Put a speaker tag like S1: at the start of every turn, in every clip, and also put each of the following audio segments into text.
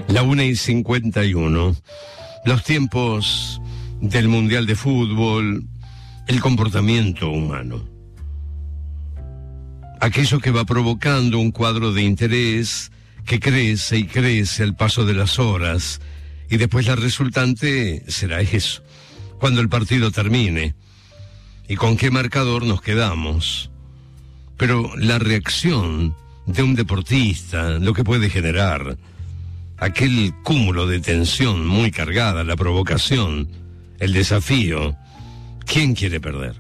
S1: La 1:51. Los tiempos del Mundial de Fútbol, el comportamiento humano. Aquello que va provocando un cuadro de interés que crece y crece al paso de las horas, y después la resultante será eso, cuando el partido termine, y con qué marcador nos quedamos. Pero la reacción de un deportista, lo que puede generar, aquel cúmulo de tensión muy cargada, la provocación, el desafío, ¿quién quiere perder?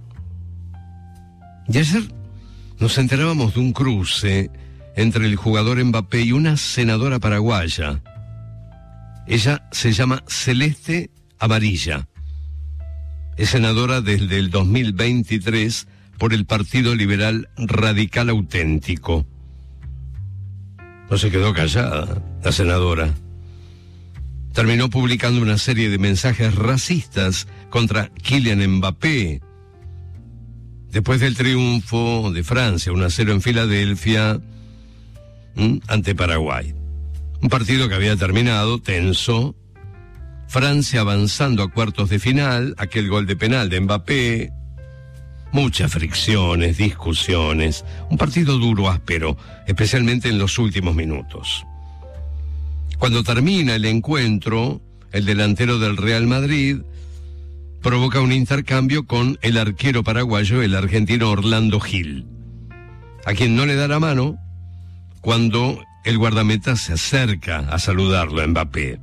S1: Y ayer nos enterábamos de un cruce entre el jugador Mbappé y una senadora paraguaya. Ella se llama Celeste Amarilla. Es senadora desde el 2023 por el Partido Liberal Radical Auténtico. No se quedó callada la senadora. Terminó publicando una serie de mensajes racistas contra Kylian Mbappé. Después del triunfo de Francia, 1-0 en Filadelfia, ante Paraguay. Un partido que había terminado tenso. Francia avanzando a cuartos de final, aquel gol de penal de Mbappé. Muchas fricciones, discusiones, un partido duro, áspero, especialmente en los últimos minutos. Cuando termina el encuentro, el delantero del Real Madrid provoca un intercambio con el arquero paraguayo, el argentino Orlando Gil, a quien no le da la mano cuando el guardameta se acerca a saludarlo a Mbappé.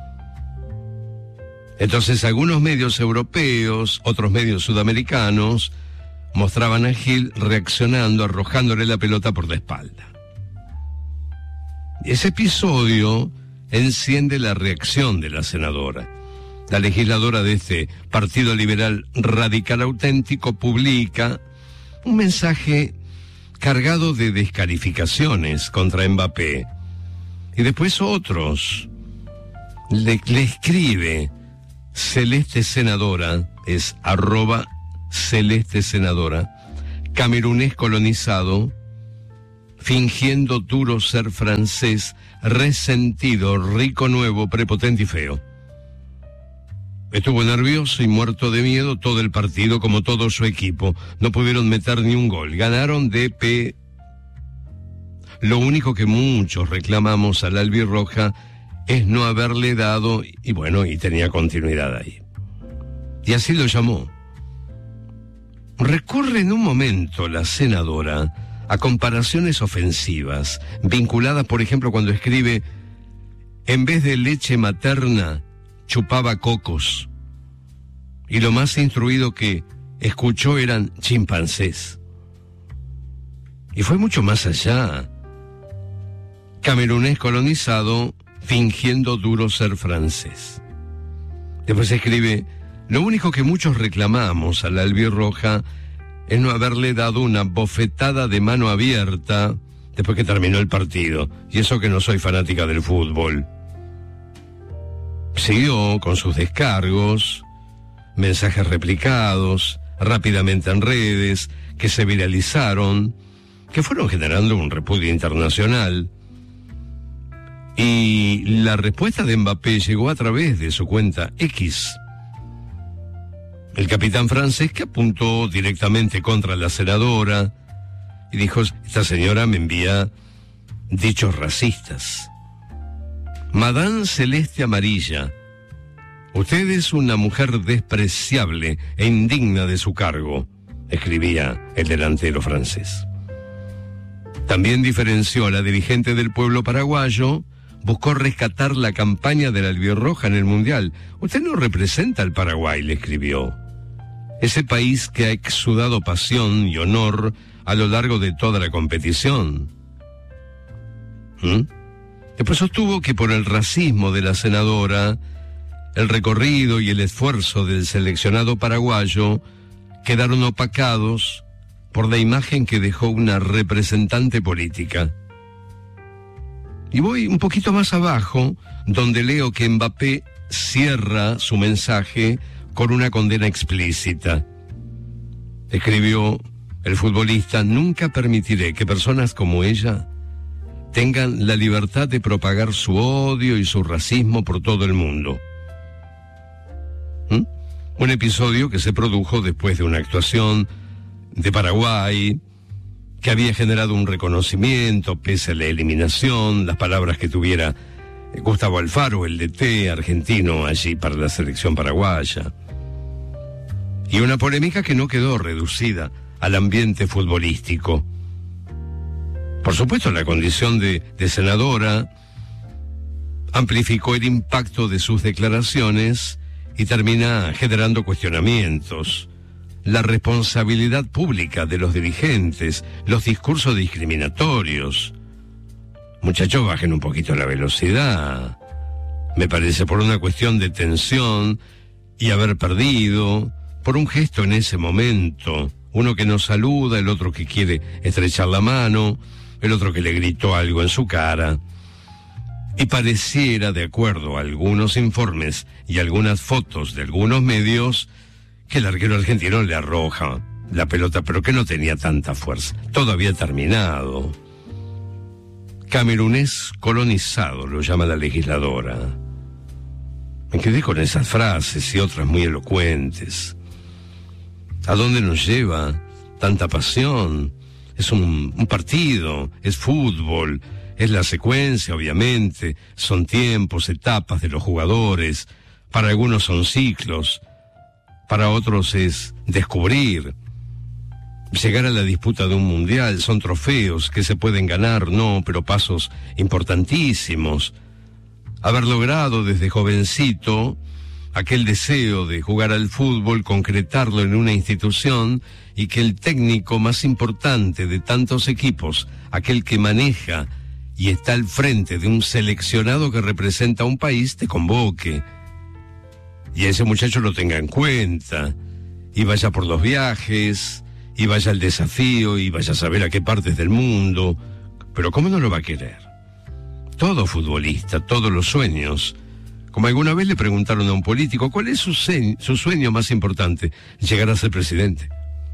S1: Entonces algunos medios europeos, otros medios sudamericanos, mostraban a Gil reaccionando, arrojándole la pelota por la espalda. Ese episodio enciende la reacción de la senadora. La legisladora de este Partido Liberal Radical Auténtico publica un mensaje cargado de descalificaciones contra Mbappé. Y después otros. Le escribe Celeste Senadora, es @Celeste Senadora, camerunés colonizado, fingiendo duro ser francés, resentido, rico, nuevo, prepotente y feo. Estuvo nervioso y muerto de miedo todo el partido, como todo su equipo. No pudieron meter ni un gol. Ganaron de Lo único que muchos reclamamos al albirroja es no haberle dado, y tenía continuidad ahí. Y así lo llamó. Recurre en un momento la senadora a comparaciones ofensivas, vinculadas, por ejemplo, cuando escribe: en vez de leche materna, chupaba cocos, y lo más instruido que escuchó eran chimpancés. Y fue mucho más allá. Camerunés colonizado, fingiendo duro ser francés. Después escribe: lo único que muchos reclamamos a la albirroja es no haberle dado una bofetada de mano abierta después que terminó el partido, y eso que no soy fanática del fútbol. Siguió con sus descargos, mensajes replicados rápidamente en redes, que se viralizaron, que fueron generando un repudio internacional. Y la respuesta de Mbappé llegó a través de su cuenta X. El capitán francés, que apuntó directamente contra la senadora y dijo: esta señora me envía dichos racistas. Madame Celeste Amarilla, usted es una mujer despreciable e indigna de su cargo, escribía el delantero francés. También diferenció a la dirigente del pueblo paraguayo, buscó rescatar la campaña de la albirroja en el Mundial. Usted no representa al Paraguay, le escribió. Ese país que ha exudado pasión y honor a lo largo de toda la competición. Después sostuvo que por el racismo de la senadora, el recorrido y el esfuerzo del seleccionado paraguayo quedaron opacados por la imagen que dejó una representante política. Y voy un poquito más abajo, donde leo que Mbappé cierra su mensaje con una condena explícita. Escribió el futbolista: nunca permitiré que personas como ella tengan la libertad de propagar su odio y su racismo por todo el mundo. Un episodio que se produjo después de una actuación de Paraguay que había generado un reconocimiento pese a la eliminación, las palabras que tuviera Gustavo Alfaro, el DT argentino allí para la selección paraguaya. Y una polémica que no quedó reducida al ambiente futbolístico. Por supuesto, la condición de senadora amplificó el impacto de sus declaraciones y termina generando cuestionamientos. La responsabilidad pública de los dirigentes, los discursos discriminatorios. Muchachos, bajen un poquito la velocidad. Me parece por una cuestión de tensión y haber perdido, por un gesto en ese momento. Uno que nos saluda, el otro que quiere estrechar la mano, el otro que le gritó algo en su cara. Y pareciera, de acuerdo a algunos informes y algunas fotos de algunos medios, que el arquero argentino le arroja la pelota, pero que no tenía tanta fuerza. Todo había terminado. Camerunés colonizado, lo llama la legisladora. Me quedé con esas frases y otras muy elocuentes. ¿A dónde nos lleva tanta pasión? Es un partido, es fútbol, es la secuencia, obviamente, son tiempos, etapas de los jugadores, para algunos son ciclos, para otros es descubrir, llegar a la disputa de un mundial, son trofeos que se pueden ganar, no, pero pasos importantísimos. Haber logrado desde jovencito aquel deseo de jugar al fútbol, concretarlo en una institución y que el técnico más importante de tantos equipos, aquel que maneja y está al frente de un seleccionado que representa a un país, te convoque. Y ese muchacho lo tenga en cuenta, y vaya por los viajes, y vaya al desafío, y vaya a saber a qué partes del mundo. Pero ¿cómo no lo va a querer? Todo futbolista, todos los sueños. Como alguna vez le preguntaron a un político, ¿cuál es su sueño más importante? Llegar a ser presidente.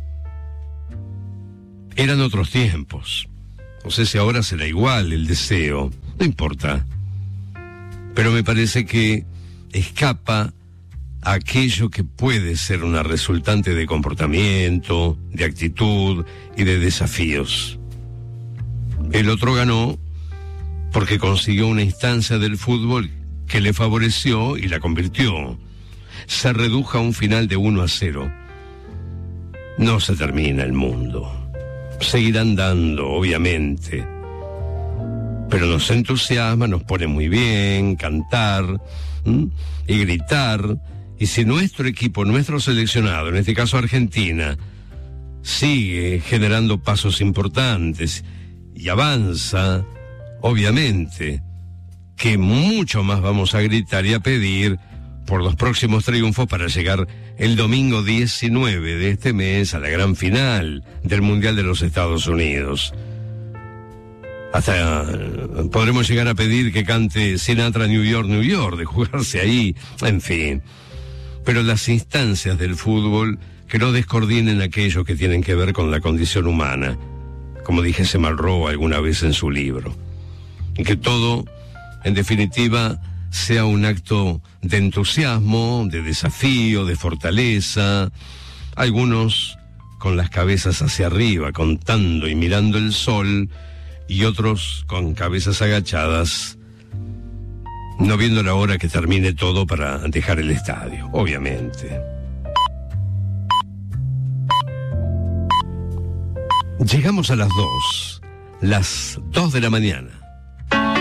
S1: Eran otros tiempos. No sé si ahora será igual el deseo, no importa. Pero me parece que escapa a aquello que puede ser una resultante de comportamiento, de actitud y de desafíos. El otro ganó porque consiguió una instancia del fútbol que le favoreció y la convirtió. Se redujo a un final de 1-0. No se termina el mundo. Seguirán dando, obviamente. Pero nos entusiasma, nos pone muy bien cantar y gritar. Y si nuestro equipo, nuestro seleccionado, en este caso Argentina, sigue generando pasos importantes y avanza, obviamente que mucho más vamos a gritar y a pedir por los próximos triunfos para llegar el domingo 19 de este mes a la gran final del Mundial de los Estados Unidos. Hasta podremos llegar a pedir que cante Sinatra New York, New York, de jugarse ahí, en fin. Pero las instancias del fútbol que no descoordinen aquello que tienen que ver con la condición humana, como dijese Malraux alguna vez en su libro. Y que todo, en definitiva, sea un acto de entusiasmo, de desafío, de fortaleza. Algunos con las cabezas hacia arriba, contando y mirando el sol, y otros con cabezas agachadas, no viendo la hora que termine todo para dejar el estadio, obviamente. Llegamos a las 2 de la mañana.